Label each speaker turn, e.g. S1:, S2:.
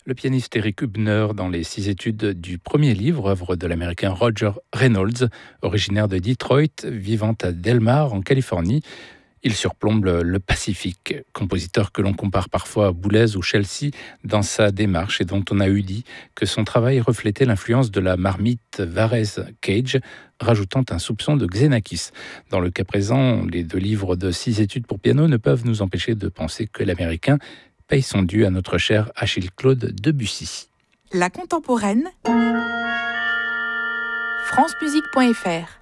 S1: Le pianiste Eric Hübner dans les 6 études du premier livre, œuvre de l'américain Roger Reynolds, originaire de Detroit, vivant à Del Mar en Californie. Il surplombe le Pacifique, compositeur que l'on compare parfois à Boulez ou Chelsea dans sa démarche et dont on a eu dit que son travail reflétait l'influence de la marmite Varese-Cage, rajoutant un soupçon de Xenakis. Dans le cas présent, les 2 livres de 6 études pour piano ne peuvent nous empêcher de penser que l'Américain paye son dû à notre cher Achille-Claude Debussy.
S2: La contemporaine, francemusique.fr